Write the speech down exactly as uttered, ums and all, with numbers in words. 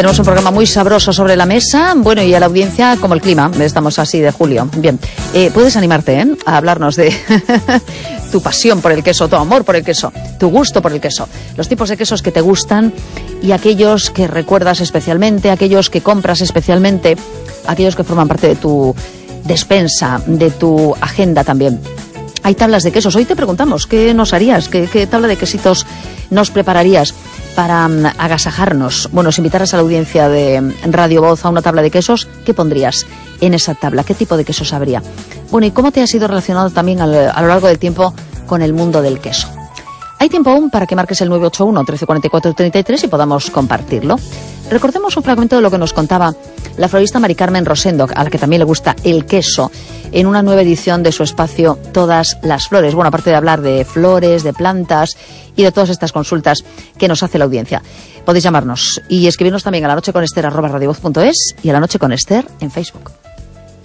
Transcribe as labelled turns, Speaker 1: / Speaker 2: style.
Speaker 1: Tenemos un programa muy sabroso sobre la mesa, bueno, y a la audiencia como el clima, estamos así de julio. Bien, eh, puedes animarte ¿eh? a hablarnos de tu pasión por el queso, tu amor por el queso, tu gusto por el queso, los tipos de quesos que te gustan y aquellos que recuerdas especialmente, aquellos que compras especialmente, aquellos que forman parte de tu despensa, de tu agenda también. Hay tablas de quesos. Hoy te preguntamos, ¿qué nos harías? ¿Qué, qué tabla de quesitos nos prepararías para um, agasajarnos? Bueno, si invitaras a la audiencia de Radio Voz a una tabla de quesos, ¿qué pondrías en esa tabla? ¿Qué tipo de quesos habría? Bueno, ¿y cómo te has ido relacionado también al, a lo largo del tiempo con el mundo del queso? Hay tiempo aún para que marques el nueve ocho uno, trece cuarenta y cuatro, treinta y tres y podamos compartirlo. Recordemos un fragmento de lo que nos contaba la florista Mari Carmen Rosendo, a la que también le gusta el queso, en una nueva edición de su espacio Todas las Flores. Bueno, aparte de hablar de flores, de plantas y de todas estas consultas que nos hace la audiencia. Podéis llamarnos y escribirnos también a la noche con Ester arroba radiovoz punto es y a la noche con Ester en Facebook.